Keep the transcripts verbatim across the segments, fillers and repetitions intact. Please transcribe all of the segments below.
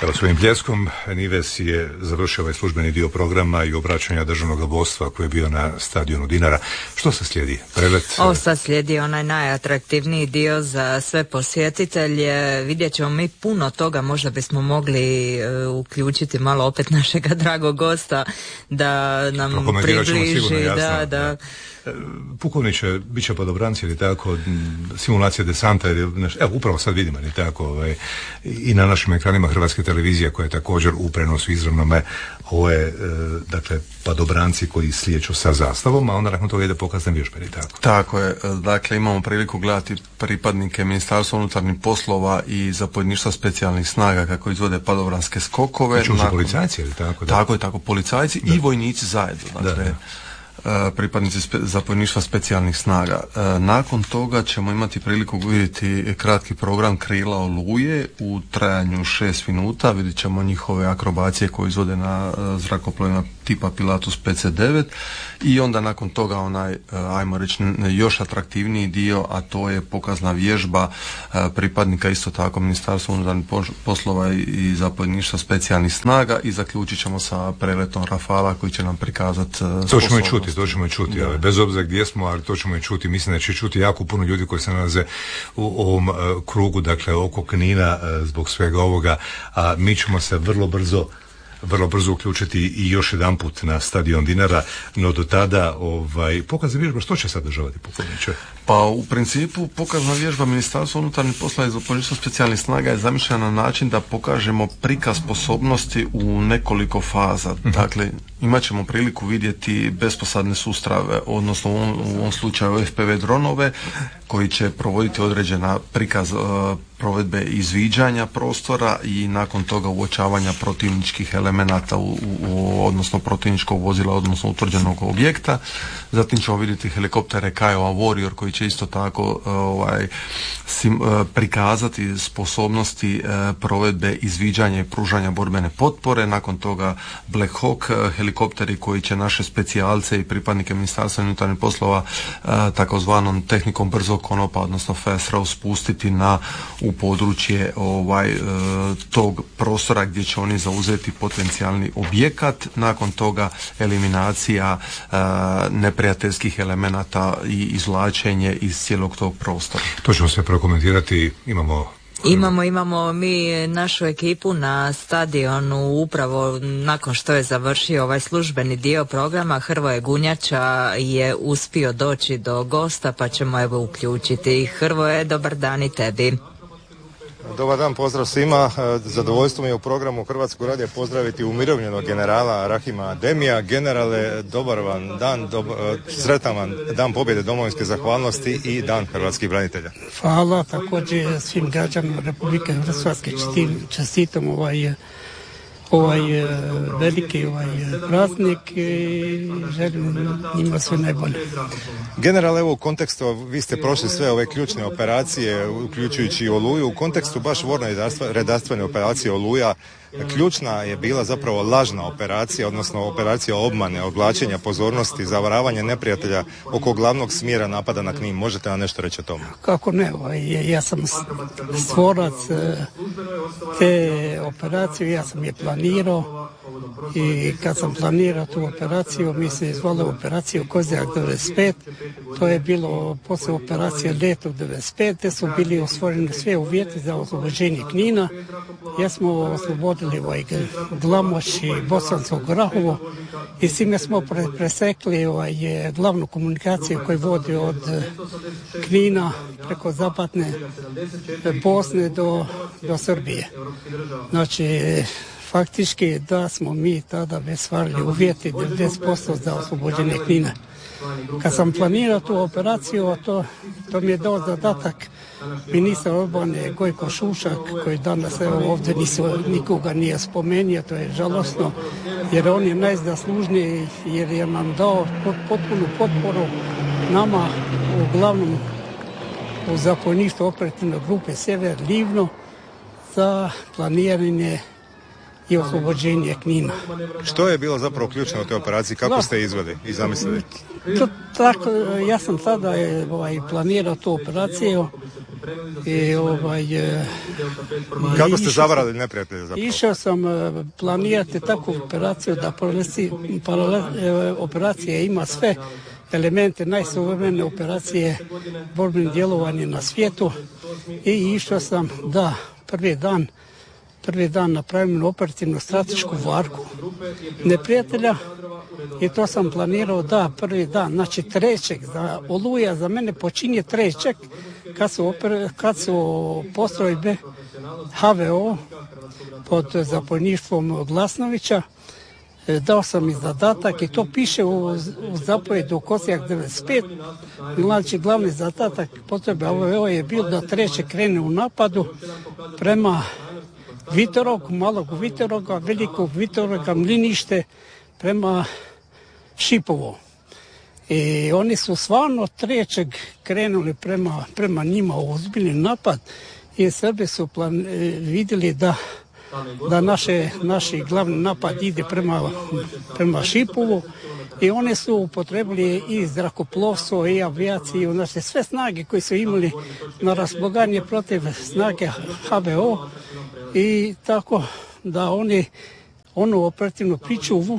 Evo, svojim pljeskom Nives je završio ovaj službeni dio programa i obraćanja državnog vodstva koji je bio na stadionu Dinara. Što se slijedi? Prelet? Ovo sad slijedi onaj najatraktivniji dio za sve posjetitelje. Vidjet ćemo mi puno toga, možda bismo mogli uh, uključiti malo opet našega dragog gosta da nam približi. Sigurno, jasno, da, da. Pukovniče, bit će podobranci ili tako, simulacija desanta, jer, evo upravo sad vidimo ili tako, ovaj, i na našim ekranima Hrvatske televizije koja je također u prenosu izravnome, ovo je, e, dakle, padobranci koji slijeću sa zastavom, a onda nakon toga ide pokazne vježbe ili tako. Tako je, dakle imamo priliku gledati pripadnike Ministarstva unutarnjih poslova i zapovjedništva specijalnih snaga kako izvode padobranske skokove. Znači, nakon... policajci ili tako? Da. Tako je, tako, policajci da. I vojnici zajedno, dakle. Da, da. Pripadnici spe, zapovjedništva specijalnih snaga. Nakon toga ćemo imati priliku vidjeti kratki program Krila Oluje u trajanju šest minuta. Vidjet ćemo njihove akrobacije koje izvode na zrakoplovima tipa Pilatus P C devet i onda nakon toga onaj, ajmo reći, još atraktivniji dio, a to je pokazna vježba pripadnika isto tako Ministarstva unutarnjih poslova i zapovjedništva specijalnih snaga i zaključit ćemo sa preletom Rafala koji će nam prikazati to ćemo i čuti, to ćemo i čuti, ali bez obzira gdje smo, ali to ćemo i čuti. Mislim da će čuti jako puno ljudi koji se nalaze u ovom uh, krugu, dakle oko Knina uh, zbog svega ovoga, a mi ćemo se vrlo brzo vrlo brzo uključiti i još jedan put na stadion Dinara, no do tada ovaj, pokazna vježba, što će sadržavati, pukovniče? Pa u principu pokazna vježba Ministarstva unutarnjih poslova i zapovjedništva specijalnih snaga je zamišljena na način da pokažemo prikaz sposobnosti u nekoliko faza. Mm-hmm. Dakle, imat ćemo priliku vidjeti besposadne sustave, odnosno u ovom, u ovom slučaju F P V dronove koji će provoditi određena prikaz uh, provedbe izviđanja prostora i nakon toga uočavanja protivničkih elemenata u, u, u, odnosno protivničkog vozila, odnosno utvrđenog objekta. Zatim ćemo vidjeti helikoptere Kiowa Warrior koji će isto tako uh, ovaj, sim, uh, prikazati sposobnosti uh, provedbe izviđanja i pružanja borbene potpore. Nakon toga Black Hawk uh, helikopteri koji će naše specijalce i pripadnike Ministarstva unutarnjih poslova uh, takozvanom tehnikom brzog konopa, odnosno fast throw, spustiti na u područje ovaj e, tog prostora gdje će oni zauzeti potencijalni objekat. Nakon toga eliminacija e, neprijateljskih elemenata i izvlačenje iz cijelog tog prostora. To ćemo sve prokomentirati. Imamo Imamo, imamo mi našu ekipu na stadionu upravo nakon što je završio ovaj službeni dio programa. Hrvoje Gunjača je uspio doći do gosta pa ćemo evo uključiti. Hrvoje, dobar dan i tebi. Dobar dan, pozdrav svima. Zadovoljstvo mi je u programu Hrvatskog radija pozdraviti umirovljenog generala Rahima Ademija. Generale, dobar vam dan, dob, sretan vam dan pobjede domovinske zahvalnosti i dan hrvatskih branitelja. Hvala, također svim građanima Republike Hrvatske čestitam ovaj ovaj veliki ovaj praznik i želim njima sve najbolje. General, evo u kontekstu, vi ste prošli sve ove ključne operacije, uključujući Oluju, u kontekstu baš vojno-redarstvene operacije Oluja, ključna je bila zapravo lažna operacija, odnosno operacija obmane, odvlačenja pozornosti, zavaravanje neprijatelja oko glavnog smjera napada na Knin. Možete nam nešto reći o tome? Kako ne, ovaj, ja sam stvorac te operacije, ja sam je planirao i kad sam planirao tu operaciju, mi se zvali operaciju Kozjak devedeset pet, to je bilo poslije operacije Leto devedeset pet, te su bili osvojeni sve uvjeti za oslobođenje Knina. Ja smo oslobodili ovaj Glamoč i Bosansko Grahovo i s time smo pre, presekli ovaj, glavnu komunikaciju koju vodi od Knina preko zapadne Bosne do, do Srbije. Znači, faktički da smo mi tada ostvarili uvjeti devedeset posto za oslobođenje Knina. Kad sam planirao tu operaciju, to, to mi je dao zadatak ministar obrane Gojko Šušak, koji danas evo, ovdje nisu, nikoga nije spomenuo, to je žalosno, jer on je najzaslužniji, jer je nam dao potpunu potporu nama, uglavnom u zapovjedništvu operativne grupe Sjever Livno, za planiranje i oslobođenje Knina. Što je bilo zapravo ključno u toj operaciji? Kako da. ste izveli i zamislili? To, tako, ja sam tada ovaj, planirao tu operaciju I ovaj... Kako ste zavarali neprijatelja zapravo? Išao sam planirati takvu operaciju da prolesi, paralel, operacija ima sve elemente najsuvremene operacije borbene djelovanje na svijetu i išao sam da prvi dan prvi dan napravim operativnu stratešku varku neprijatelja i to sam planirao da prvi dan, znači trećeg, da Oluja za mene počinje trećeg kad su, oper, kad su postrojbe H V O pod zapovjedništvom Glasnovića. Dao sam i zadatak i to piše u, u zapovjedu Kosijak devedeset pet. Znači glavni zadatak potrebe H V O je bio da treće krene u napadu prema Vitorog, malog Vitoroga, velikog Vitoroga, Mlinište prema Šipovo. I oni su stvarno trećeg krenuli prema, prema njima u ozbiljni napad i Srbi su plan, vidjeli da da naše, naši glavni napad ide prema, prema Šipovu i oni su upotrebili i zrakoplovstvo i avijaciju, znači sve snage koje su imali na raspolaganje protiv snage H V O i tako da oni onu operativnu pričuvu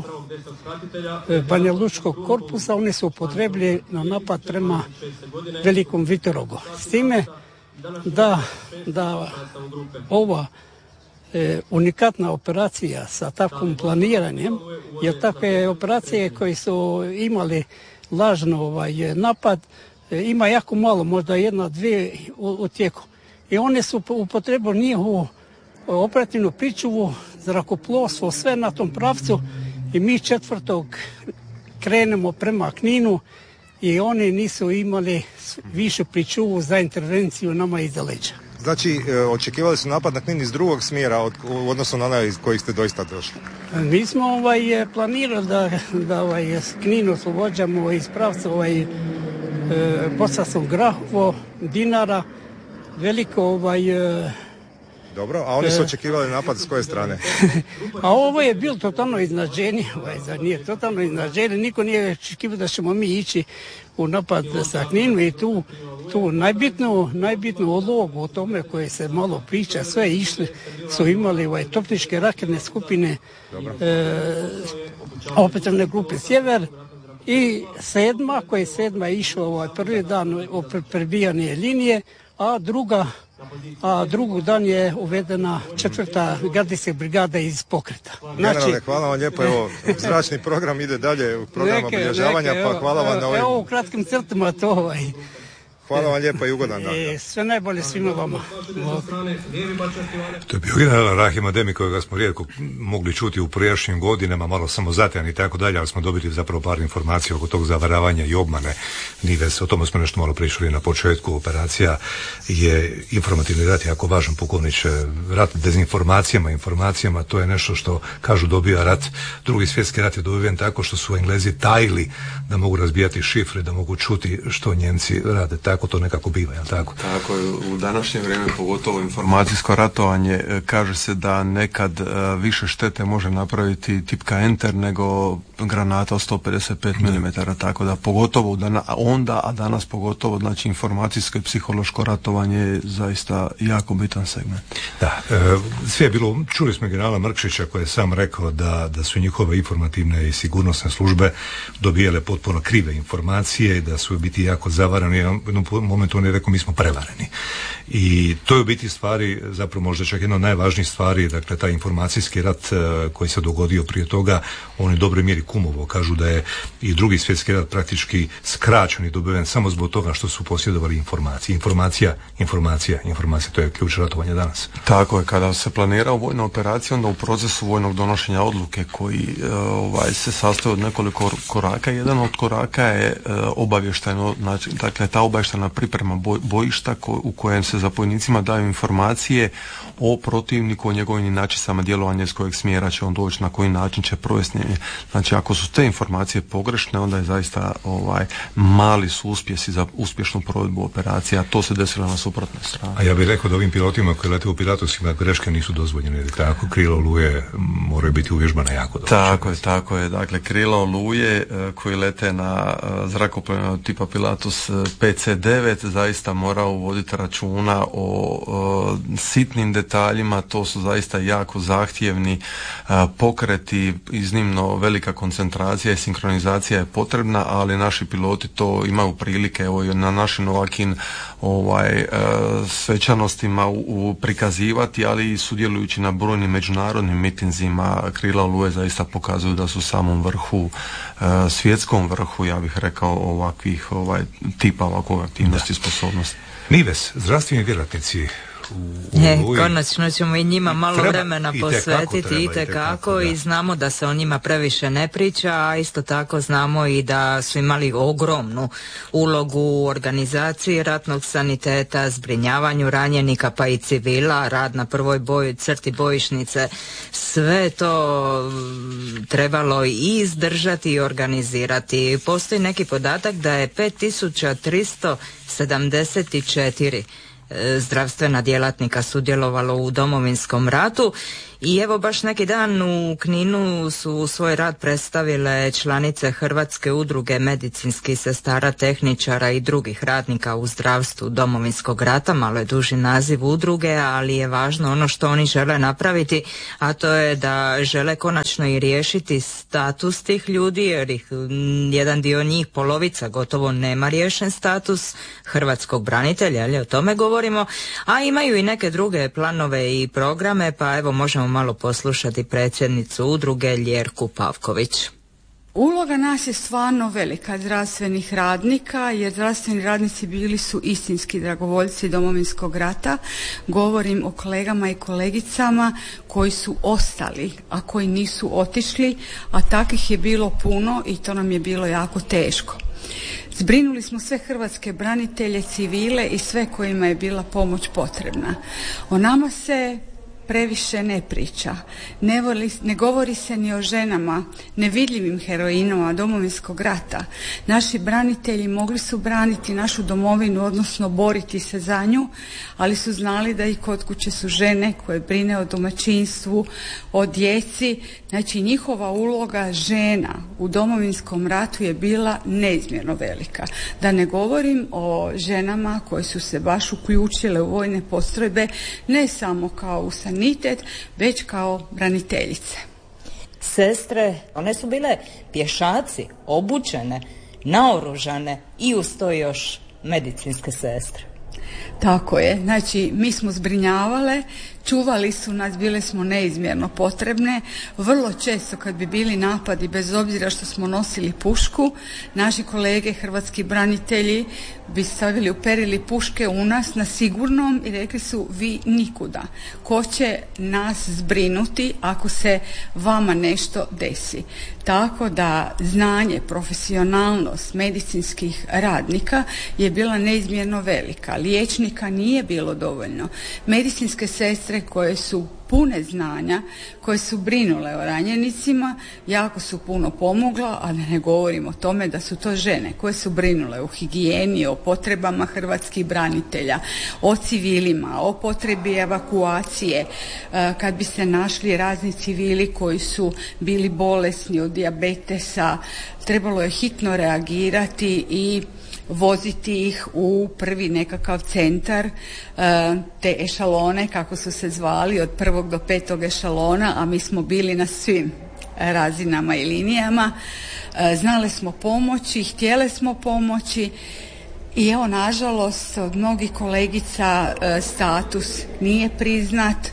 Banja Lučkog korpusa oni su upotrebili na napad prema Velikom Vitorogu. S time da, da ova e, unikatna operacija sa takvim planiranjem, jer takve operacije koje su imali lažno ovaj, napad, e, ima jako malo, možda jedna, dvije u, u tijeku. I one su upotrebili njihovu operativnu pričuvu, zrakoplovstvo, sve na tom pravcu i mi četvrtog krenemo prema Kninu i oni nisu imali višu pričuvu za intervenciju nama iza leđa. Znači, očekivali su napad na Knin iz drugog smjera od, u odnosu na onaj iz kojih ste doista došli? Mi smo ovaj, planirali da, da ovaj, Knin oslobođamo iz pravca ovaj, e, Bosanskog Grahovo, Dinara, veliko ovaj, e, Dobro, a oni su očekivali napad s koje strane? A ovo je bilo totalno iznenađenje, ovaj, za nije totalno iznenađenje, niko nije očekivao da ćemo mi ići u napad sa Kninom i tu, tu najbitnu, najbitnu ulogu o tome koje se malo priča, sve išli su imali ovaj, topničke raketne skupine, e, operativne grupe Sjever i sedma, koja je sedma išla ovaj, prvi dan prebijanje linije, a druga a drugi dan je uvedena četvrta gardijska brigada iz pokreta. Znači, generalne, hvala vam lijepo, evo, zračni program ide dalje u program obilježavanja, pa hvala vam na ovim... Evo u kratkim crtama to ovaj... Hvala vam lijepo i ugodan dan. E, sve najbolje svima vama. To je bio general Rahim Ademi kojega smo rijetko mogli čuti u prijašnjim godinama, malo samozatajan i tako dalje, ali smo dobili zapravo par informacija oko tog zavaravanja i obmane Nives. O tome smo nešto malo pričali na početku. Operacija je informativni rat, jako važan, pukovniče. Rat dezinformacijama, informacijama, to je nešto što kažu dobija rat. Drugi svjetski rat je dobiven tako što su Englezi tajili da mogu razbijati šifre, da mogu čuti što Njemci rade. Tako to nekako biva, je li tako? Tako je, u današnje vrijeme, pogotovo informacijsko ratovanje, kaže se da nekad uh, više štete može napraviti tipka Enter nego granata od sto pedeset pet milimetara, tako da pogotovo u dana, onda, a danas pogotovo, znači informacijsko i psihološko ratovanje je zaista jako bitan segment. Da, e, sve je bilo, čuli smo generala Mrkšića koji je sam rekao da, da su njihove informativne i sigurnosne službe dobijale potpuno krive informacije, da su biti jako zavarani. U jednom momentu on je rekao mi smo prevareni. I to je u biti stvari, zapravo možda čak jedna od najvažnijih stvari, dakle taj informacijski rat uh, koji se dogodio prije toga, on je u dobroj mjeri kumovo. Kažu da je i drugi svjetski rat praktički skraćen i dobiven samo zbog toga što su posjedovali informacije. Informacija, informacija, informacija, to je ključ ratovanja danas. Tako je, kada se planirao vojna operacija, onda u procesu vojnog donošenja odluke koji uh, ovaj, se sastoji od nekoliko koraka, jedan od koraka je uh, obavještajno, znači, dakle ta obavještajna priprema boj, bojišta ko, u kojem se zapovjednicima daju informacije o protivniku, o njegovim načinima djelovanja, iz kojeg smjera će on doći, na koji način će provesti. Znači, ako su te informacije pogrešne, onda je zaista ovaj mali su uspjesi za uspješnu provedbu operacija, a to se desilo na suprotnoj strani. A ja bih rekao da ovim pilotima koji lete u pilatovskim greške nisu dozvoljene, jer tako krila Oluje moraju biti uvježbana jako dobro. Tako je, tako je. Dakle, krila Oluje koji lete na zrakoplovima tipa Pilatus P C devet zaista morao voditi računa o, o sitnim detaljima, to su zaista jako zahtjevni a, pokreti, iznimno velika koncentracija i sinkronizacija je potrebna, ali naši piloti to imaju prilike evo, na našim ovakvim ovaj, a, svečanostima u, u prikazivati, ali i sudjelujući na brojnim međunarodnim mitinzima. Krila Oluje zaista pokazuju da su u samom vrhu, a, svjetskom vrhu, ja bih rekao, ovakvih ovaj, tipa ovakvog aktivnosti i sposobnosti. Nives, zdravstveni djelatnici u Je, Oluji. konačno ćemo i njima malo Treba, vremena i tekako posvetiti treba, i i tekako tekako, da. i znamo da se o njima previše ne priča, a isto tako znamo i da su imali ogromnu ulogu u organizaciji ratnog saniteta, zbrinjavanju ranjenika pa i civila, rad na prvoj boj, crti bojišnice, sve to mm, trebalo i izdržati i organizirati. Postoji neki podatak da je pet tisuća tristo sedamdeset četiri zdravstvena djelatnika sudjelovalo u Domovinskom ratu i evo baš neki dan u Kninu su svoj rad predstavile članice Hrvatske udruge medicinskih sestara, tehničara i drugih radnika u zdravstvu Domovinskog rata. Malo je duži naziv udruge, ali je važno ono što oni žele napraviti, a to je da žele konačno i riješiti status tih ljudi, jer ih jedan dio njih, polovica gotovo, nema riješen status hrvatskog branitelja, ali o tome govorimo, a imaju i neke druge planove i programe, pa evo možemo malo poslušati predsjednicu udruge Ljerku Pavković. Uloga nas je stvarno velika, zdravstvenih radnika, jer zdravstveni radnici bili su istinski dragovoljci Domovinskog rata. Govorim o kolegama i kolegicama koji su ostali, a koji nisu otišli, a takvih je bilo puno i to nam je bilo jako teško. Zbrinuli smo sve hrvatske branitelje, civile i sve kojima je bila pomoć potrebna. O nama se previše ne priča. Ne, voli, ne govori se ni o ženama, nevidljivim heroinama Domovinskog rata. Naši branitelji mogli su braniti našu domovinu, odnosno boriti se za nju, ali su znali da i kod kuće su žene koje brine o domaćinstvu, o djeci. Znači njihova uloga žena u Domovinskom ratu je bila neizmjerno velika. Da ne govorim o ženama koje su se baš uključile u vojne postrojbe, ne samo kao u sanitet, već kao braniteljice. Sestre, one su bile pješaci, obučene, naoružane i uz to još medicinske sestre. Tako je, znači mi smo zbrinjavale, čuvali su nas, bile smo neizmjerno potrebne. Vrlo često kad bi bili napadi, bez obzira što smo nosili pušku, naši kolege hrvatski branitelji bi stavili, uperili puške u nas na sigurnom i rekli su vi nikuda. Ko će nas zbrinuti ako se vama nešto desi? Tako da znanje, profesionalnost medicinskih radnika je bila neizmjerno velika. Liječnika nije bilo dovoljno. Medicinske sestre koje su pune znanja, koje su brinule o ranjenicima, jako su puno pomogla, a da ne govorim o tome da su to žene koje su brinule o higijeni, o potrebama hrvatskih branitelja, o civilima, o potrebi evakuacije, kad bi se našli razni civili koji su bili bolesni od dijabetesa, trebalo je hitno reagirati i voziti ih u prvi nekakav centar, te ešalone kako su se zvali od prvog do petog ešalona, a mi smo bili na svim razinama i linijama. Znale smo pomoći, htjele smo pomoći i evo nažalost od mnogih kolegica status nije priznat.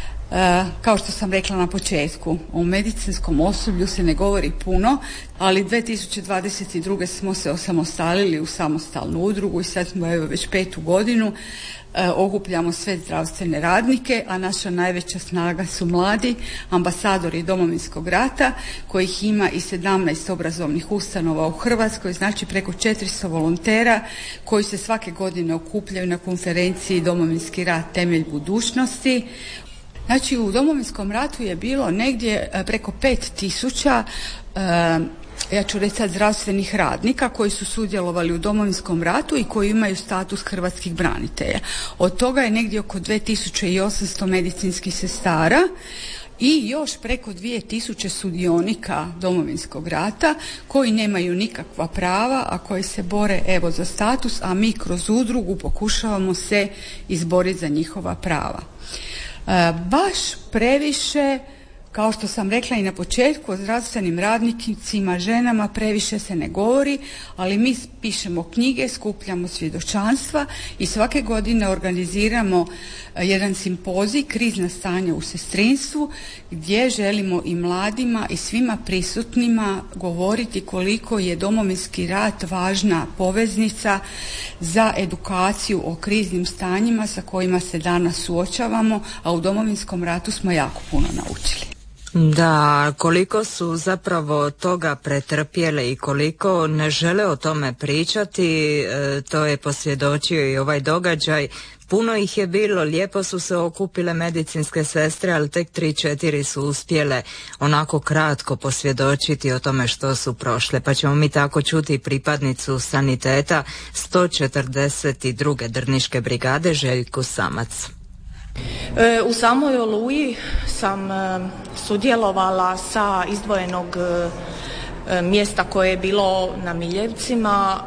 Kao što sam rekla na početku, o medicinskom osoblju se ne govori puno, ali dvije tisuće dvadeset druge smo se osamostalili u samostalnu udrugu i sad smo evo već petu godinu, e, okupljamo sve zdravstvene radnike, a naša najveća snaga su mladi ambasadori Domovinskog rata, kojih ima i sedamnaest obrazovnih ustanova u Hrvatskoj, znači preko četiristo volontera koji se svake godine okupljaju na konferenciji Domovinski rat, temelj budućnosti. Znači u Domovinskom ratu je bilo negdje preko pet tisuća, ja ću reći sad, zdravstvenih radnika koji su sudjelovali u Domovinskom ratu i koji imaju status hrvatskih branitelja. Od toga je negdje oko dvije tisuće osamsto medicinskih sestara i još preko dvije tisuće sudionika Domovinskog rata koji nemaju nikakva prava, a koji se bore evo za status, a mi kroz udrugu pokušavamo se izboriti za njihova prava. E, baš previše, kao što sam rekla i na početku, o zdravstvenim radnicima, ženama previše se ne govori, ali mi pišemo knjige, skupljamo svjedočanstva i svake godine organiziramo jedan simpozij Krizna stanja u sestrinstvu, gdje želimo i mladima i svima prisutnima govoriti koliko je Domovinski rat važna poveznica za edukaciju o kriznim stanjima sa kojima se danas suočavamo, a u Domovinskom ratu smo jako puno naučili. Da, koliko su zapravo toga pretrpjele i koliko ne žele o tome pričati, to je posvjedočio i ovaj događaj. Puno ih je bilo, lijepo su se okupile medicinske sestre, ali tek tri, četiri su uspjele onako kratko posvjedočiti o tome što su prošle. Pa ćemo mi tako čuti pripadnicu saniteta sto četrdeset druge Drniške brigade Željku Samac. U samoj Oluji sam sudjelovala sa izdvojenog mjesta koje je bilo na Miljevcima.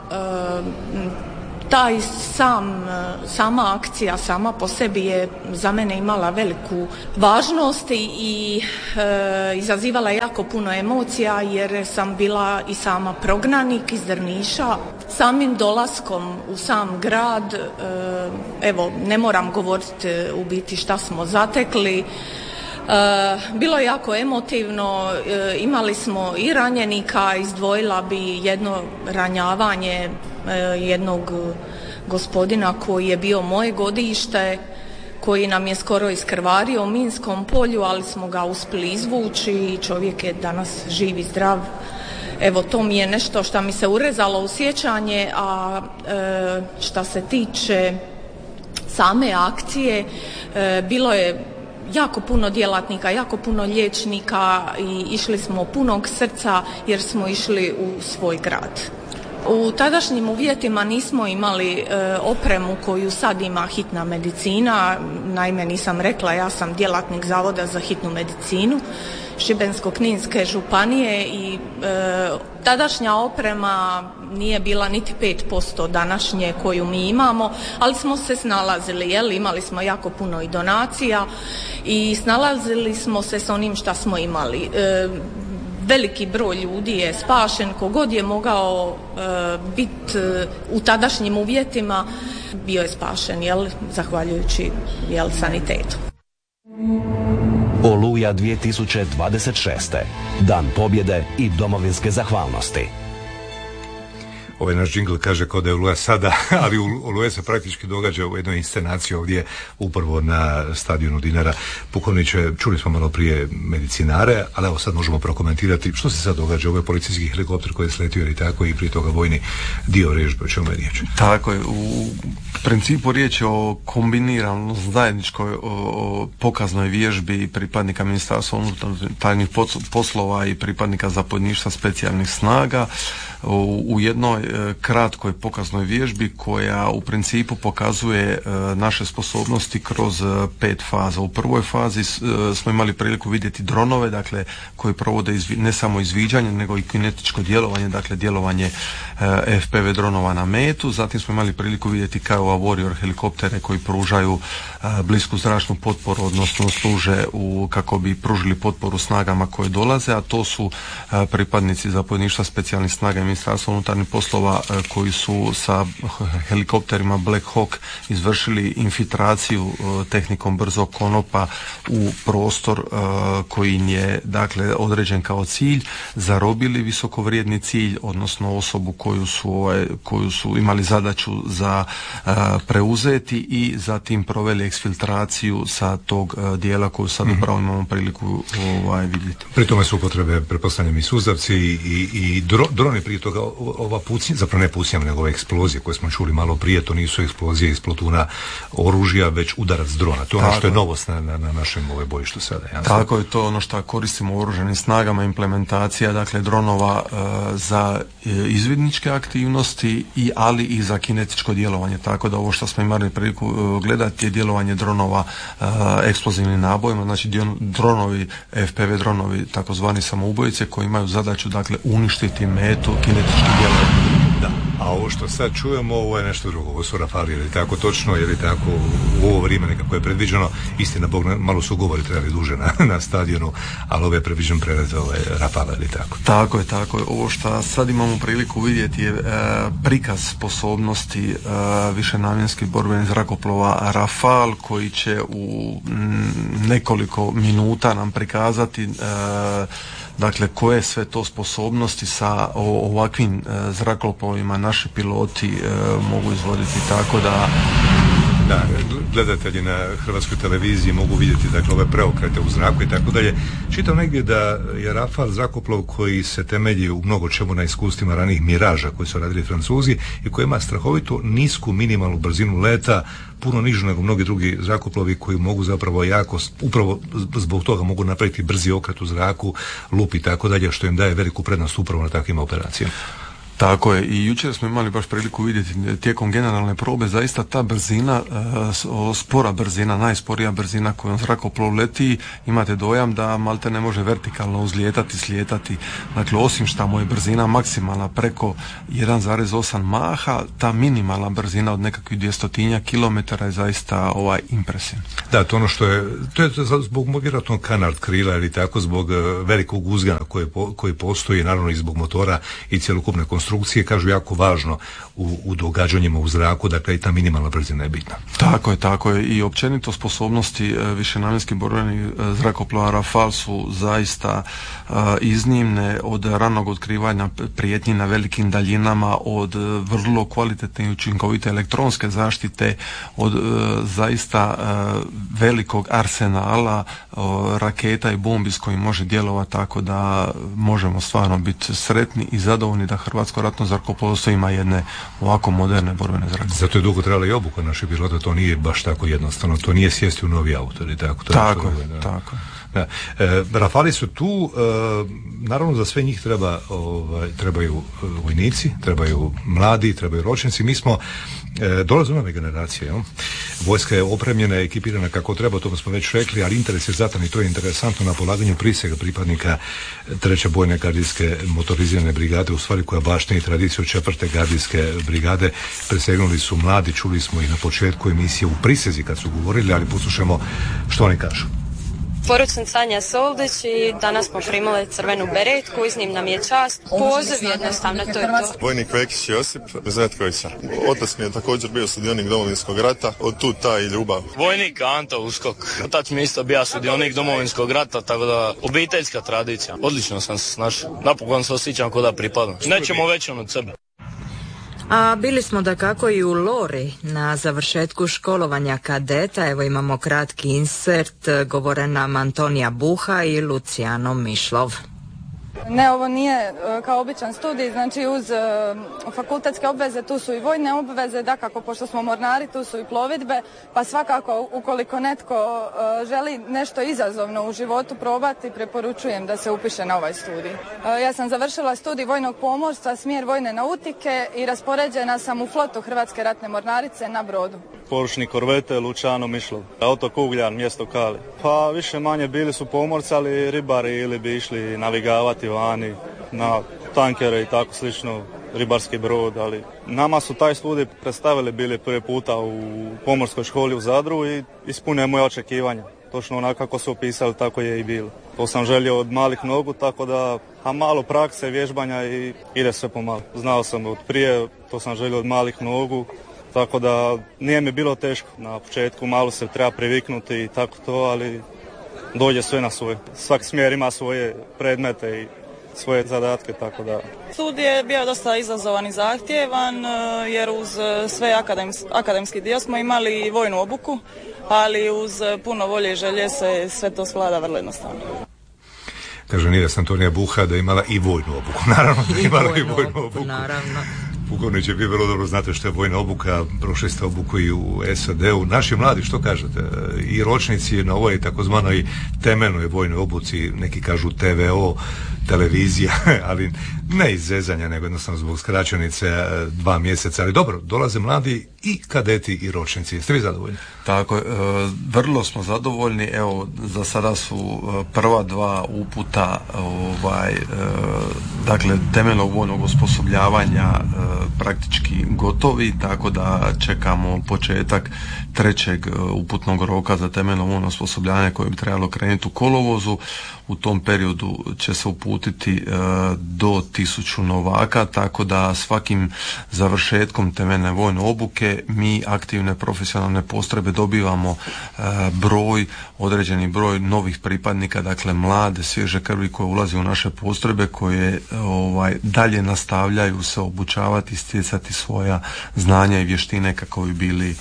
Taj sam, sama akcija sama po sebi je za mene imala veliku važnost i, i e, izazivala jako puno emocija, jer sam bila i sama prognanik iz Drniša. Samim dolaskom u sam grad, e, evo ne moram govoriti u biti šta smo zatekli, e, bilo je jako emotivno, e, imali smo i ranjenika, izdvojila bi jedno ranjavanje jednog gospodina koji je bio moje godište, koji nam je skoro iskrvario u minskom polju, ali smo ga uspjeli izvući i čovjek je danas živ i zdrav. Evo, to mi je nešto što mi se urezalo u sjećanje, a e, što se tiče same akcije, e, bilo je jako puno djelatnika, jako puno liječnika i išli smo punog srca jer smo išli u svoj grad. U tadašnjim uvjetima nismo imali e, opremu koju sad ima hitna medicina. Naime, nisam rekla, ja sam djelatnik Zavoda za hitnu medicinu Šibensko-kninske županije i e, tadašnja oprema nije bila niti pet posto današnje koju mi imamo, ali smo se snalazili, jel? Imali smo jako puno i donacija i snalazili smo se s onim šta smo imali. E, Veliki broj ljudi je spašen, kogod je mogao e, biti e, u tadašnjim uvjetima, bio je spašen, jel, zahvaljujući jel, sanitetu. Oluja dvije tisuće dvadeset šeste. Dan pobjede i domovinske zahvalnosti. Ovaj naš džingl kaže kao da je Oluja sada, ali Oluja se praktički događa u jednoj inscenaciji ovdje upravo na stadionu Dinara. Pukovniče, čuli smo malo prije medicinare, ali evo sad možemo prokomentirati što se sad događa. Ovo je policijski helikopter koji je sletio i tako i prije toga vojni dio vježbe. O čemu je riječ? Tako je. U principu riječ je o kombiniranoj zajedničkoj o, o pokaznoj vježbi pripadnika Ministarstva unutarnjih poslova i pripadnika zapovjedništva specijalnih snaga u, u jednoj e, kratkoj pokaznoj vježbi koja u principu pokazuje e, naše sposobnosti kroz e, pet faza. U prvoj fazi e, smo imali priliku vidjeti dronove, dakle koji provode izvi, ne samo izviđanje nego i kinetičko djelovanje, dakle djelovanje e, F P V dronova na metu. Zatim smo imali priliku vidjeti Kiowa Warrior helikoptere koji pružaju e, blisku zračnu potporu, odnosno služe u, kako bi pružili potporu snagama koje dolaze, a to su e, pripadnici zapovjedništva specijalnih snaga i Ministarstva unutarnjih poslova e, koji su sa helikopterima Black Hawk izvršili infiltraciju e, tehnikom brzog konopa u prostor e, koji im je dakle određen kao cilj, zarobili visokovrijedni cilj, odnosno osobu koju su, ovaj, koju su imali zadaću za e, preuzeti i zatim proveli eksfiltraciju sa tog e, dijela koju sad mm-hmm. upravo imamo priliku ovaj, vidjeti. Pri tome su upotrebe, pretpostavljam, i suzavci i, i, i dro, droni prije toga, ova pucnja pucnje, zapravo ne pucnjama, nego ove eksplozije koje smo čuli malo prije, to nisu eksplozije iz plotuna oružja, već udarac drona. To je ono što je novost na, na, na našem ove bojištu sada. Jasno? Tako je, to ono što koristimo u oružanim snagama, implementacija dakle dronova e, za e, izvidničke aktivnosti, i ali i za kinetičko djelovanje. Tako da ovo što smo imali priliku e, gledati je djelovanje dronova e, eksplozivnim nabojima, znači dion, dronovi, F P V dronovi, takozvani samoubojice, koji imaju zadaću dakle uništiti metu kinetički djelovanje. Da, a ovo što sad čujemo, ovo je nešto drugo, ovo su Rafali, je li tako točno, je li tako u ovo vrijeme nekako je predviđeno, istina, Bog, malo su govori trebali duže na, na stadionu, ali ovo je predviđen prelet ovaj, Rafala, je li tako? Tako je, tako je. Ovo što sad imamo priliku vidjeti je e, prikaz sposobnosti e, višenamjenskih borbenih zrakoplova Rafal, koji će u m, nekoliko minuta nam prikazati e, dakle koje sve to sposobnosti sa o, ovakvim e, zrakoplovima naši piloti e, mogu izvoditi, tako da da, gledatelji na hrvatskoj televiziji mogu vidjeti dakle ove preokrete u zraku i tako dalje. Čitam negdje da je Rafal zrakoplov koji se temelji u mnogo čemu na iskustvima ranih Miraža koji su radili Francuzi i koji ima strahovito nisku minimalnu brzinu leta, puno nižu nego mnogi drugi zrakoplovi koji mogu zapravo jako, upravo zbog toga mogu napraviti brzi okret u zraku, lup i tako dalje, što im daje veliku prednost upravo na takvim operacijama. Tako je, i jučer smo imali baš priliku vidjeti tijekom generalne probe, zaista ta brzina, spora brzina, najsporija brzina kojom zrakoplov leti, imate dojam da malte ne može vertikalno uzlijetati, slijetati. Dakle, osim što mu je brzina maksimalna preko jedan zarez osam maha, ta minimalna brzina od nekakvih dvjestotinja kilometara je zaista ovaj impresivna. Da, to ono što je, to je zbog vjerojatno kanard krila ili tako, zbog velikog uzgana koji, koji postoji, naravno i zbog motora i cjelokupne konstrukcije, kažu jako važno u, u događanjima u zraku, dakle i ta minimalna brzina je bitna. Tako je, tako je, i općenito sposobnosti e, višenamjenskih borbenih e, zrakoplova Rafal su zaista e, iznimne, od ranog otkrivanja prijetnji na velikim daljinama, od e, vrlo kvalitetne i učinkovite elektronske zaštite, od e, zaista e, velikog arsenala e, raketa i bombi s kojim može djelovati, tako da možemo stvarno biti sretni i zadovoljni da Hrvatsko ratno zrakoplovstvo ima jedne ovako moderne borbene zrakoplove. Zato je dugo trebala i obuka naših pilota, to nije baš tako jednostavno, to nije sjesti u novi auto, ili tako? To tako je, da. tako Da. E, Rafali su tu, e, naravno za sve njih treba, ovaj, trebaju vojnici, trebaju mladi, trebaju ročnici. Mi smo, e, dolaze nove generacije, jel? Vojska je opremljena, ekipirana kako treba, to smo već rekli, ali interes je zatan i to je interesantno na polaganju prisega pripadnika treće bojne gardijske motorizirane brigade, u stvari koja baštini tradiciju četvrte gardijske brigade. Prisegnuli su mladi, čuli smo ih na početku emisije u prisezi kad su govorili, ali poslušamo što oni kažu. Poruč sam Sanja Soldić i danas smo primali crvenu beretku, iznim nam je čast. Poziv jednostavno, to je to. Vojnik Vekić Josip Zetkovića. Otac mi je također bio sudionik Domovinskog rata, od tu ta i ljubav. Vojnik Anto Uskok. Otac mi isto bio sudionik Domovinskog rata, tako da obiteljska tradicija. Odlično sam se snašao. Napokon se osjećam k'o da pripadam. Nećemo većom od sebe. A bili smo dakako i u Lori na završetku školovanja kadeta. Evo imamo kratki insert, govore nam Antonija Buha i Luciano Mišlov. Ne, ovo nije kao običan studij, znači uz uh, fakultetske obveze tu su i vojne obveze, dakako pošto smo mornari tu su i plovidbe, pa svakako ukoliko netko uh, želi nešto izazovno u životu probati, preporučujem da se upiše na ovaj studij. Uh, ja sam završila studij vojnog pomorstva, smjer vojne nautike i raspoređena sam u flotu Hrvatske ratne mornarice na brodu. Poručnik korvete Luciano Mišlov, otok Ugljan, mjesto Kali. Pa više manje bili su pomorci, ali ribari ili bi išli navigavati vani na tankere i tako slično, ribarski brod, ali nama su taj studij predstavili bili prvi puta u pomorskoj školi u Zadru i ispunio moje očekivanja. Točno onako kako su opisali, tako je i bilo. To sam želio od malih nogu, tako da, a malo prakse, vježbanja i ide sve pomalo. Znao sam od prije, to sam želio od malih nogu, tako da nije mi bilo teško. Na početku malo se treba priviknuti i tako to, ali dođe sve na svoje. Svaki smjer ima svoje predmete i svoje zadatke, tako da... Studij je bio dosta izazovan i zahtjevan, jer uz sve akadems, akademski dio smo imali i vojnu obuku, ali uz puno volje i želje se sve to svlada vrlo jednostavno. Kaže Nires Antonija Buha da je imala i vojnu obuku, naravno da je imala i vojnu obuku. Naravno. Pukovnić, vi vrlo dobro znate što je vojna obuka, prošli ste obuku i u S A D-u. Naši mladi, što kažete? I ročnici na ovoj takozvanoj temeljnoj vojnoj obuci, neki kažu T V O, televizija, ali ne iz zezanja, nego jednostavno zbog skraćenice dva mjeseca. Ali dobro, dolaze mladi i kadeti i ročnici. Jeste vi zadovoljni? Tako je, vrlo smo zadovoljni. Evo, za sada su prva dva uputa ovaj, dakle, temeljnog vojnog osposobljavanja praktički gotovi, tako da čekamo početak trećeg uputnog roka za temeljno vojno osposobljavanje koje bi trebalo krenuti u kolovozu. U tom periodu će se uputiti e, do tisuću novaka, tako da svakim završetkom temeljne vojne obuke mi aktivne profesionalne postrojbe dobivamo e, broj, određeni broj novih pripadnika, dakle mlade, svježe krvi koje ulaze u naše postrojbe, koje ovaj, dalje nastavljaju se obučavati, stjecati svoja znanja i vještine kako bi bili e,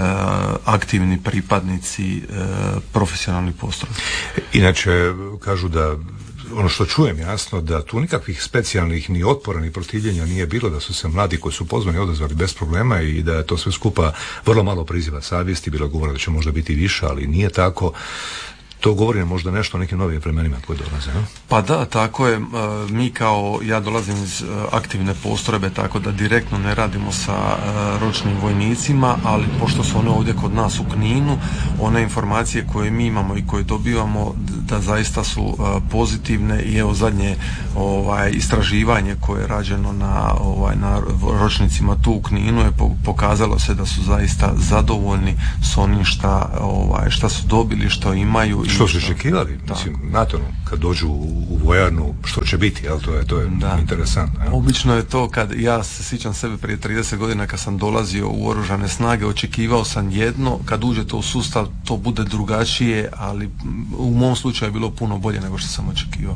aktivni pripadnici e, profesionalnih postrojbi. Inače, kažu da, ono što čujem jasno, da tu nikakvih specijalnih ni otpora ni protivljenja nije bilo, da su se mladi koji su pozvani odazvali bez problema i da je to sve skupa vrlo malo priziva savjesti, bilo govora da će možda biti više, ali nije tako. To govori možda nešto o nekim novim vremenima koje dolaze, no? Pa da, tako je. Mi kao, ja dolazim iz aktivne postrojbe, tako da direktno ne radimo sa ročnim vojnicima, ali pošto su one ovdje kod nas u Kninu, one informacije koje mi imamo i koje dobivamo da zaista su pozitivne i evo zadnje ovaj, istraživanje koje je rađeno na, ovaj, na ročnicima tu u Kninu je pokazalo se da su zaista zadovoljni s onim šta, ovaj, šta su dobili, što imaju. Što su očekivali, mislim, znate ono, kad dođu u vojarnu, što će biti, jel, to je, to je interesantno. Jel? Obično je to, kad ja se sjećam sebe prije trideset godina kad sam dolazio u Oružane snage, očekivao sam jedno, kad uđete u sustav to bude drugačije, ali u mom slučaju je bilo puno bolje nego što sam očekivao.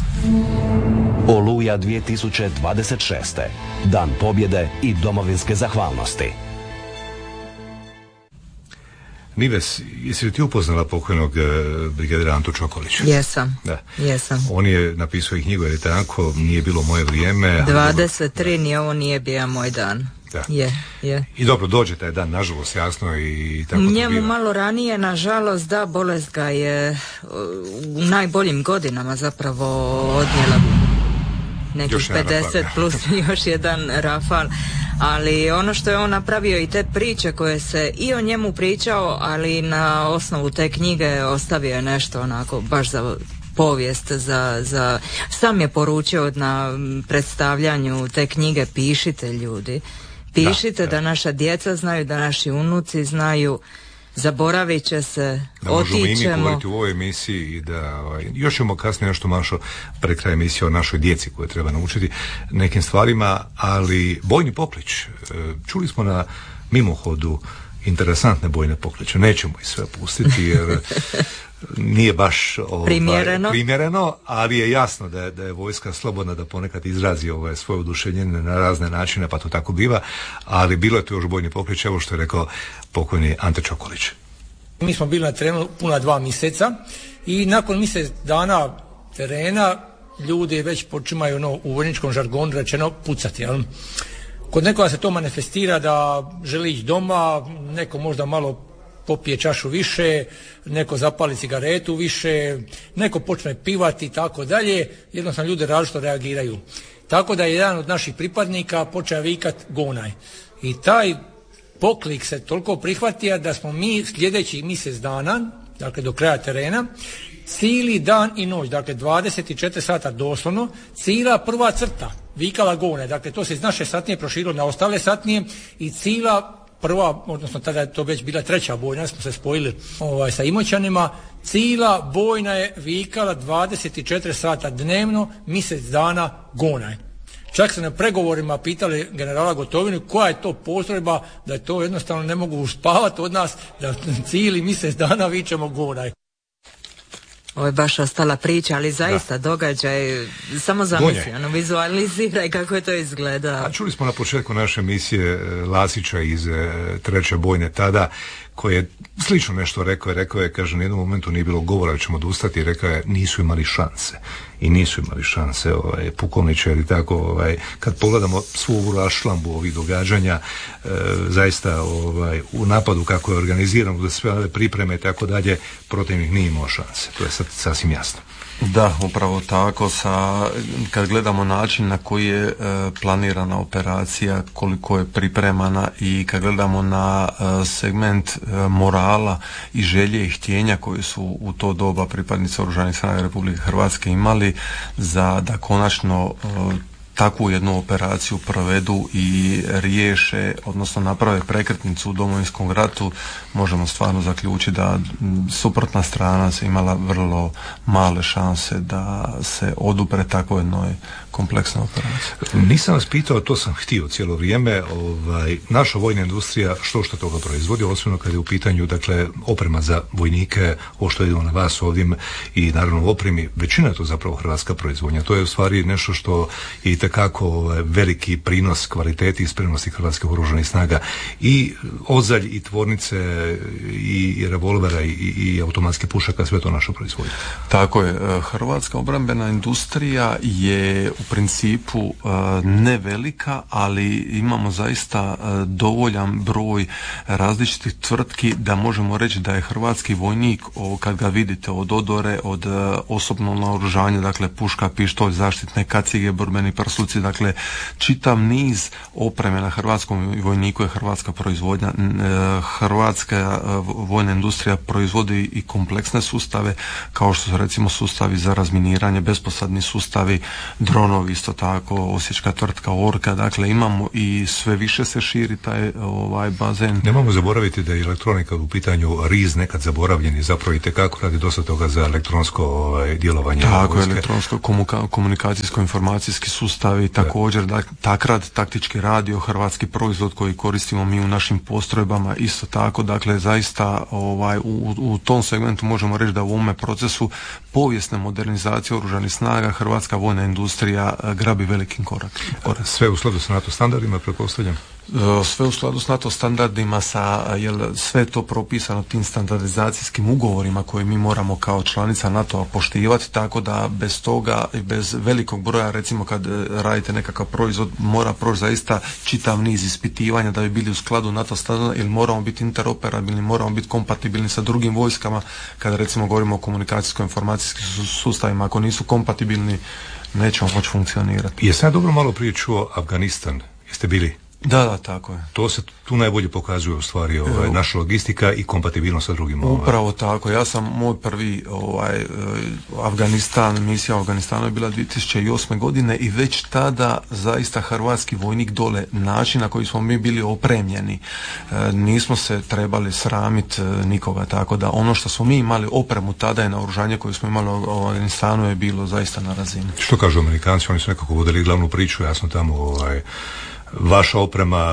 Oluja dvije tisuće dvadeset šeste. Dan pobjede i domovinske zahvalnosti. Nives, jesi li ti upoznala pokojnog e, brigadira Antu Čokolića? Jesam, da. jesam. On je napisao i knjigu, jer je tako, nije bilo moje vrijeme. dvadeset tri, ni ovo nije bio moj dan. Da. Je, je. I dobro, dođe taj dan, nažalost, jasno, i tako to biva. Njemu malo ranije, nažalost, da, bolest ga je u najboljim godinama zapravo odnijela nekih pedeset plus još jedan Rafal. Ali ono što je on napravio i te priče koje se i o njemu pričao, ali na osnovu te knjige ostavio je nešto onako baš za povijest, za, za... sam je poručio na predstavljanju te knjige: pišite ljudi, pišite da, da. da naša djeca znaju, da naši unuci znaju. Zaboravit će se, da otićemo. Da možemo i mi govoriti u ovoj emisiji i da, ovaj, još ćemo kasnije nešto mašo pred kraj emisije o našoj djeci koje treba naučiti nekim stvarima, ali bojni poklič, čuli smo na mimohodu interesantne bojne pokliče, nećemo ih sve pustiti jer nije baš ovaj, primjereno. primjereno, ali je jasno da je, da je vojska slobodna da ponekad izrazi ovaj, svoje oduševljenje na razne načine, pa to tako biva, ali bilo je to još bojni poklič, evo što je rekao pokojni Ante Čokolić. Mi smo bili na terenu puna dva mjeseca i nakon mjesec dana terena ljudi već počimaju no, u vojničkom žargonu rečeno pucati. Jel? Kod nekoga se to manifestira da želi ići doma, neko možda malo popije čašu više, neko zapali cigaretu više, neko počne pivati i tako dalje, jednostavno ljudi različito reagiraju. Tako da je jedan od naših pripadnika počeo vikat gonaj. I taj poklik se toliko prihvatio da smo mi sljedećih mjesec dana, dakle do kraja terena, cijeli dan i noć, dakle dvadeset četiri sata doslovno, cijela prva crta vikala gonaj. Dakle to se iz naše satnije proširilo na ostale satnije i cijela prva, odnosno tada je to već bila treća bojna, smo se spojili ovaj, sa Imoćanima, cijela bojna je vikala dvadeset četiri sata dnevno, mjesec dana gonaj. Čak se na pregovorima pitali generala Gotovinu koja je to postrojba, da je to jednostavno ne mogu uspavati od nas, da cijeli mjesec dana vičemo gonaj. Ovo je baš ostala priča, ali zaista da. Događaj, samo zamisli, ono, vizualiziraj kako je to izgleda. A čuli smo na početku naše emisije Lasića iz treće bojne tada, koji je slično nešto rekao je, rekao je, kaže, na jednom momentu nije bilo govora da ćemo odustati i rekao je, nisu imali šanse. I nisu imali šanse, ovaj, pukovničari i tako, ovaj, kad pogledamo svu ovu raščlambu ovih događanja, e, zaista ovaj, u napadu kako je organizirano, da sve ove pripreme i tako dalje, protivnik nije imao šanse. To je sad sasvim jasno. Da, upravo tako. Sa, kad gledamo način na koji je e, planirana operacija, koliko je pripremana i kad gledamo na e, segment e, morala i želje i htjenja koje su u to doba pripadnici Oružanih snaga Republike Hrvatske imali za da konačno e, takvu jednu operaciju provedu i riješe, odnosno naprave prekretnicu u Domovinskom ratu, možemo stvarno zaključiti da suprotna strana se imala vrlo male šanse da se odupre takvoj jednoj kompleksnoj operaciji. Nisam vas pitao, to sam htio cijelo vrijeme, ovaj, naša vojna industrija što što toga proizvodi, osobno kad je u pitanju, dakle, oprema za vojnike, ovo što idemo na vas ovdje i naravno opremi, većina je to zapravo hrvatska proizvodnja. To je u stvari nešto što je itekako ovaj, veliki prinos kvaliteti i spremnosti hrvatskih oružanih snaga, i ozalj i tvornice i, i revolvera i, i automatskih pušaka, sve to naša proizvodnja. Tako je, hrvatska obrambena industrija je u principu ne velika, ali imamo zaista dovoljan broj različitih tvrtki da možemo reći da je hrvatski vojnik, kad ga vidite, od odore, od osobnog naoružanja, dakle puška, pištolj, zaštitne kacige, borbeni prsuci, dakle čitav niz opreme na hrvatskom vojniku je hrvatska proizvodnja. Hrvatska vojna industrija proizvodi i kompleksne sustave, kao što su recimo sustavi za razminiranje, besposadni sustavi, dronovi, isto tako osječka tvrtka Orka, dakle imamo i sve više se širi taj ovaj bazen. Nemamo zaboraviti da je elektronika u pitanju riz nekad zaboravljeni, zapravo i tekako radi dosta toga za elektronsko ovaj, djelovanje. Tako je, elektronsko komunikacijsko-informacijski sustavi, također da, takrad, taktički radio, hrvatski proizvod koji koristimo mi u našim postrojbama, isto tako, dakle zaista ovaj, u, u tom segmentu možemo reći da u ovome procesu povijesne modernizacije oružanih snaga hrvatska vojna industrija grabi velikim korak. Sve u skladu sa NATO standardima, pretpostavljam? Sve u skladu s NATO standardima, sa, jel, sve to propisano tim standardizacijskim ugovorima koje mi moramo kao članica NATO-a poštivati, tako da bez toga i bez velikog broja, recimo kad radite nekakav proizvod, mora proći zaista čitav niz ispitivanja da bi bili u skladu NATO standarda, ili moramo biti interoperabilni, moramo biti kompatibilni sa drugim vojskama, kada recimo govorimo o komunikacijsko-informacijskim sustavima, ako nisu kompatibilni nećemo moći funkcionirati. Jesam ja dobro malo prije čuo Afganistan, jeste bili? Da, da, tako je. To se tu najbolje pokazuje u stvari ovaj, naša logistika i kompatibilnost sa drugim. Ovaj. Upravo tako. Ja sam, moj prvi ovaj, Afganistan, misija u Afganistanu je bila dvije tisuće osme godine i već tada zaista hrvatski vojnik dole, način na koji smo mi bili opremljeni, e, nismo se trebali sramiti nikoga, tako da ono što smo mi imali opremu tada i naoružanje koje smo imali u Afganistanu je bilo zaista na razini. Što kažu Amerikanci? Oni su nekako vodili glavnu priču, ja sam tamo ovaj, vaša oprema,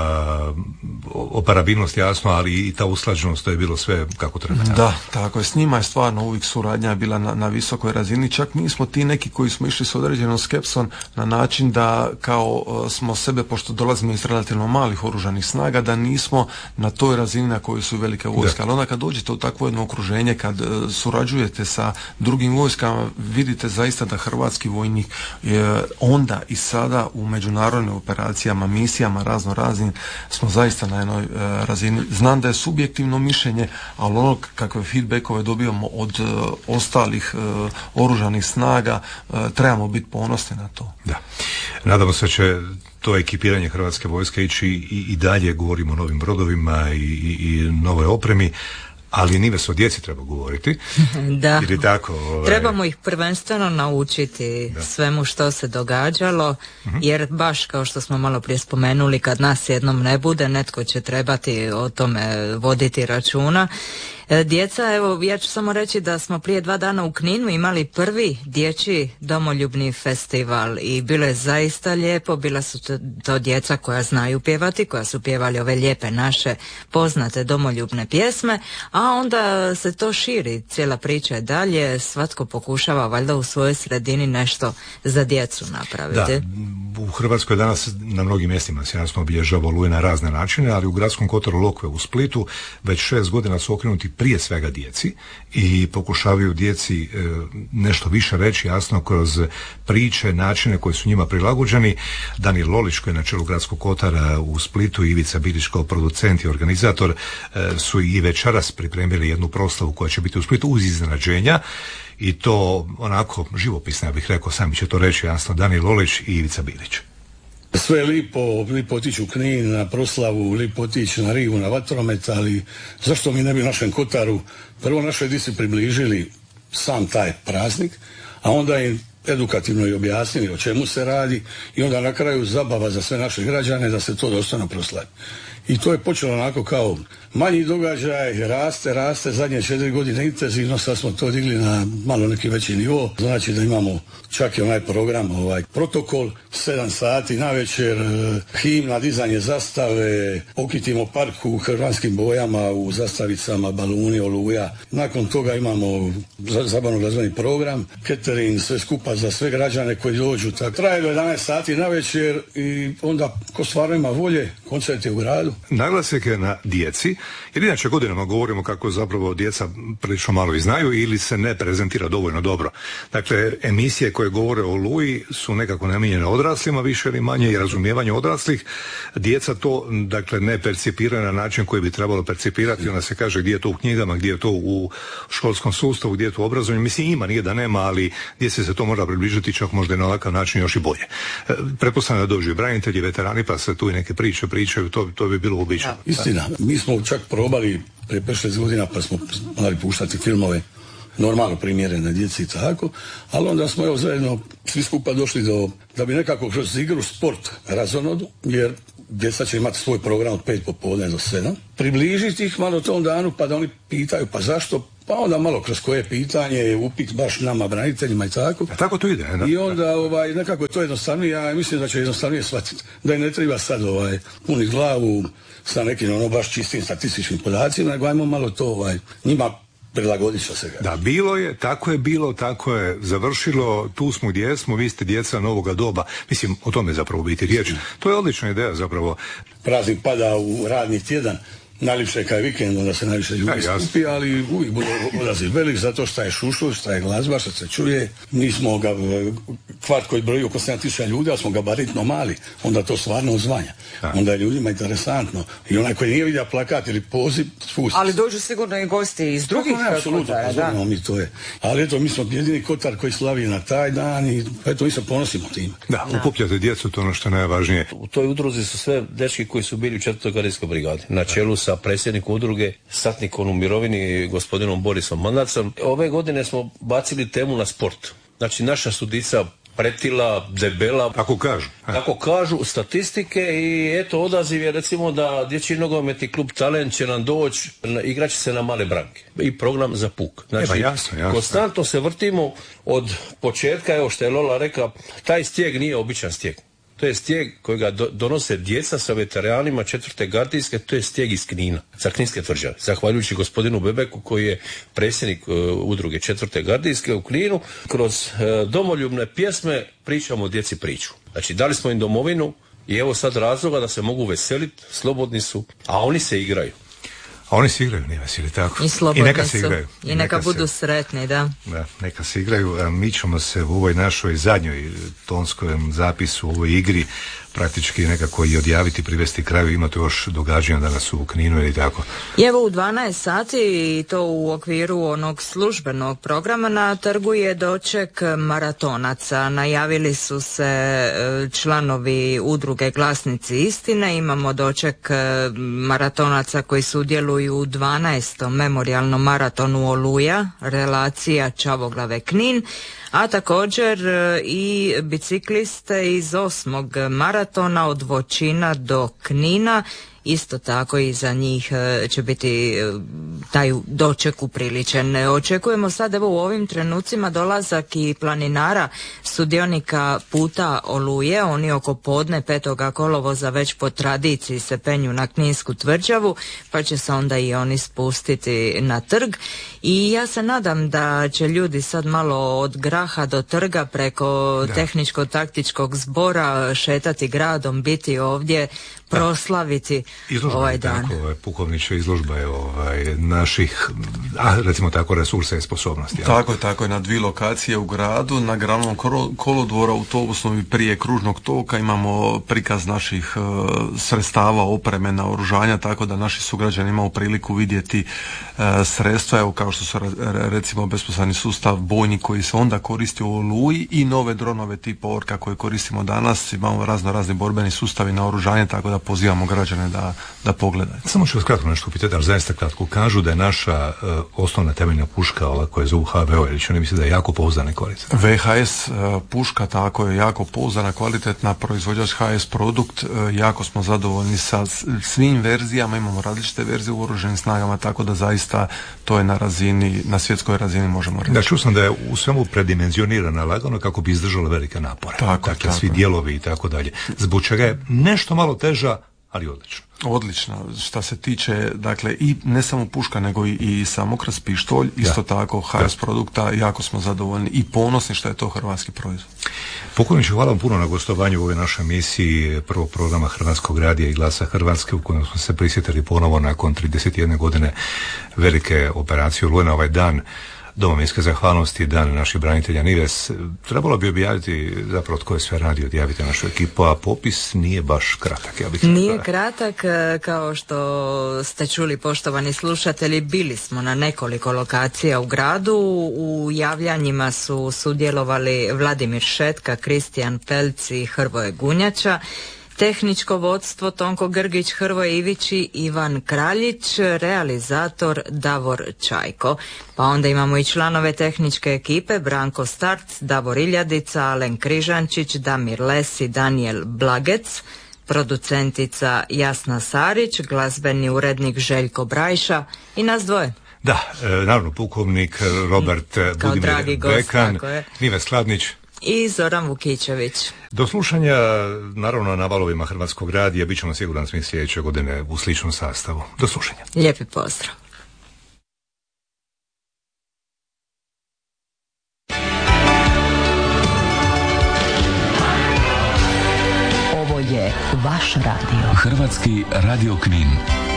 operabilnost jasno, ali i ta usklađenost, to je bilo sve kako treba. Da, tako je. S njima je stvarno uvijek suradnja bila na, na visokoj razini. Čak mi smo ti neki koji smo išli s određenom skepsom na način da kao smo sebe, pošto dolazimo iz relativno malih oružanih snaga, da nismo na toj razini na kojoj su velike vojske. Ali onda kad dođete u takvo jedno okruženje, kad uh, surađujete sa drugim vojskama, vidite zaista da hrvatski vojnik je onda i sada u međunarodnim operacijama, misijama razno raznim smo zaista na jednoj uh, razini. Znam da je subjektivno mišljenje, ali ono kakve feedbackove dobijamo od uh, ostalih uh, oružanih snaga, uh, trebamo biti ponosni na to. Da. Nadamo se će to ekipiranje hrvatske vojske ići i, i dalje, govorimo o novim brodovima i, i, i novoj opremi, ali Nives, o djeci treba govoriti. Da. Ili tako, ovaj... Trebamo ih prvenstveno naučiti da. svemu što se događalo, uh-huh. jer baš kao što smo malo prije spomenuli, kad nas jednom ne bude, netko će trebati o tome voditi računa. Djeca, evo ja ću samo reći da smo prije dva dana u Kninu imali prvi dječji domoljubni festival i bilo je zaista lijepo, bila su to, to djeca koja znaju pjevati, koja su pjevali ove lijepe naše poznate domoljubne pjesme, a onda se to širi, cijela priča je dalje, svatko pokušava valjda u svojoj sredini nešto za djecu napraviti. Da, u Hrvatskoj danas na mnogim mjestima se jasno obilježava Oluje na razne načine, ali u Gradskom kotaru Lokve u Splitu već šest godina su okrenuti prije svega djeci i pokušavaju djeci e, nešto više reći jasno kroz priče, načine koji su njima prilagođeni. Danijel Lolić koji je na čelu Gradskog kotara u Splitu i Ivica Bilić kao producent i organizator e, su i večeras pripremili jednu proslavu koja će biti u Splitu uz iznenađenja i to onako živopisno, ja bih rekao, sami će to reći jasno Danijel Lolić i Ivica Bilić. Sve je lipo, lipo otići u Knin na proslavu, lipo otići na rivu, na vatromet, ali zašto mi ne bi u našem Kotaru prvo našoj djeci približili sam taj praznik, a onda im edukativno i objasnili o čemu se radi i onda na kraju zabava za sve naše građane da se to dostojno proslavi. I to je počelo onako kao manji događaj, raste, raste, zadnje četiri godine intenzivno, sad smo to digli na malo neki veći nivo, znači da imamo čak i onaj program, ovaj protokol, sedam sati na večer, himna, dizanje zastave, okitimo park u hrvatskim bojama, u zastavicama, baluni, Oluja. Nakon toga imamo zabavno glazbeni program, catering, sve skupa za sve građane koji dođu. Tako traje do jedanaest sati na večer i onda ko stvarno ima volje, koncert je u gradu. Naglasak je na djeci, jer inače godinama govorimo kako zapravo djeca prilično malo i znaju ili se ne prezentira dovoljno dobro. Dakle, emisije koje govore o Oluji su nekako namijenjene odraslima više ili manje i razumijevanje odraslih. Djeca to, dakle, ne percipiraju na način koji bi trebalo percipirati. Onda se kaže gdje je to u knjigama, gdje je to u školskom sustavu, gdje je to u obrazovanju. Mislim, ima, nije da nema, ali djeci se to mora približiti čak možda i na ovakav način još i bolje. E, pretpostavljam da dođu i branitelji, veterani, pa se tu i neke priče pričaju, to, to bi bilo uobičajeno. Istina, mi smo čak probali prije pet šest godina pa smo morali puštati filmove normalno primjerene djeci i tako, ali onda smo evo zajedno svi skupa došli do, da bi nekako kroz igru sport razonodu, jer djeca će imati svoj program od pet popodne do sedam, približiti ih malo tom danu pa da oni pitaju pa zašto, pa onda malo kroz koje pitanje, upit baš nama braniteljima i tako. A tako to ide, ne? I onda ovaj, nekako je to jednostavnije, ja mislim da će jednostavnije shvatiti. Da im ne treba sad ovaj, puniti glavu sa nekim ono baš čistim statističkim podacima, nego ajmo malo to ovaj, njima prilagodit će se ga. Da, bilo je, tako je bilo, tako je završilo, tu smo gdje smo, vi ste djeca novoga doba. Mislim, o tome zapravo biti riječ. To je odlična ideja zapravo. Praznik pada u radni tjedan, najljepše kaj vikend, onda se najviše ljudi skupi, ali uvijek bude odlazi velik, zato što je šušur, što je glazba, što se čuje. Mi smo ga, kvart koji broji oko sedam tisuća ljudi, ali smo gabaritno mali, onda to stvarno odzvanja. Onda je ljudima interesantno. I onaj koji nije vidio plakat ili poziv, spusti. Ali dođu sigurno i gosti iz drugih kotara. Apsolutno, pozorno mi to je. Ali eto, mi smo jedini kotar koji slavi na taj dan i eto, mi se ponosimo tim. Da, okupljate djecu, to ono što je najvažnije. U toj udruzi su sve dečki koji su bili u četvrtoj gardijskoj brigadi, na čelu sa predsjednikom udruge, satnikom u mirovini, gospodinom Borisom Mandacom. Ove godine smo bacili temu na sport. Znači, naša su dica pretila, debela. Tako kažu. Tako kažu statistike i eto odaziv je recimo da dječji nogometni klub Talent će nam doći, igraće se na male branke. I program za puk. Znači, Eba, jasno, jasno. konstantno se vrtimo od početka, evo što je Lola rekla, taj stijeg nije običan stijeg. To je stijeg kojega do, donose djeca sa veteranima četvrte gardijske, to je stijeg iz Knina, sa Kninske tvrđave. Zahvaljujući gospodinu Bebeku koji je predsjednik uh, udruge četvrte gardijske u Kninu, kroz uh, domoljubne pjesme pričamo djeci priču. Znači dali smo im domovinu i evo sad razloga da se mogu veseliti, slobodni su, a oni se igraju. A oni se igraju, nije veseli, tako. I slobodni I neka su. se igraju. I neka, neka budu se, sretni, da. Da, neka se igraju. A mi ćemo se u ovoj našoj zadnjoj tonskom zapisu, u ovoj igri, praktički nekako i odjaviti, privesti kraju. Ima to još događanja danas u Kninu ili tako. I evo u dvanaest sati i to u okviru onog službenog programa na trgu je doček maratonaca. Najavili su se članovi udruge Glasnici istine. Imamo doček maratonaca koji sudjeluju u dvanaestom memorijalnom maratonu Oluja, relacija Čavoglave Knin, a također i bicikliste iz osmog maratona od Voćina do Knina isto tako i za njih će biti taj doček upriličen. Očekujemo sad evo u ovim trenucima dolazak i planinara sudionika puta Oluje. Oni oko podne petoga kolovoza već po tradiciji se penju na Kninsku tvrđavu, pa će se onda i oni spustiti na trg. I ja se nadam da će ljudi sad malo od Graha do trga preko da. tehničko-taktičkog zbora šetati gradom, biti ovdje, proslaviti izložba ovaj je dan. Tako, ovaj, pukovniče, izložba je ovaj, naših, a, recimo tako, resursa i sposobnosti. Tako je, tako je, na dvije lokacije u gradu, na glavnom kolodvoru autobusnom i prije kružnog toka imamo prikaz naših uh, sredstava, opreme, naoružanja, tako da naši sugrađani imaju priliku vidjeti uh, sredstva, evo kao što su recimo besposadni sustav bojni koji se onda koristi u Oluji i nove dronove tipa Orka koje koristimo danas, imamo razno razni borbeni sustavi naoružanja, tako da pozivamo građane da, da pogledaju. Samo ću vas kratko nešto upitati, ali zaista kratko. Kažu da je naša uh, osnovna temeljna puška, ova koja je zovu H V O, ili će oni misli da je jako pouzdana i kvalitetna? V H S uh, puška, tako je, jako pouzdana, kvalitetna, proizvođač H S produkt, uh, jako smo zadovoljni sa svim verzijama, imamo različite verzije u oružanim snagama, tako da zaista to je na razini, na svjetskoj razini možemo reći. Da, čuo sam da je u svemu predimenzionirana lagano kako bi izdržala velike napore. Tako, dakle, tako. Svi dijelovi i tako dalje. Zbog čega je nešto malo teža, ali odlično. Odlično. Šta se tiče, dakle, i ne samo puška, nego i, i samokras, pištolj, isto da. tako H S da. produkta, jako smo zadovoljni i ponosni što je to hrvatski proizvod. Pukovniče, hvala vam puno na gostovanju u ovoj našoj emisiji prvog programa Hrvatskog radija i Glasa Hrvatske, u kojem smo se prisjetili ponovo nakon trideset jedne godine velike operacije Oluja na ovaj dan domovinske zahvalnosti, dan naših branitelja Nives. Trebalo bi objaviti zapravo tko je sve radio, odjavite našu ekipu, a popis nije baš kratak. Ja bih nije rekla. kratak, kao što ste čuli, poštovani slušatelji, bili smo na nekoliko lokacija u gradu. U javljanjima su sudjelovali Vladimir Šetka, Kristijan Pelc i Hrvoje Gunjača. Tehničko vodstvo Tonko Grgić, Hrvoje Ivić i Ivan Kraljić, realizator Davor Čajko. Pa onda imamo i članove tehničke ekipe Branko Starc, Davor Iljadica, Alen Križančić, Damir Les i Daniel Blagec, producentica Jasna Sarić, glazbeni urednik Željko Brajša i nas dvoje. Da, e, naravno pukovnik Robert Budimir Bekan, Nives Kladnić i Zoran Vukićević. Do slušanja, naravno, na valovima Hrvatskog radija, bit ćemo siguran svi sljedeće godine u sličnom sastavu. Do slušanja. Lijepi pozdrav. Ovo je vaš radio. Hrvatski radio Knin.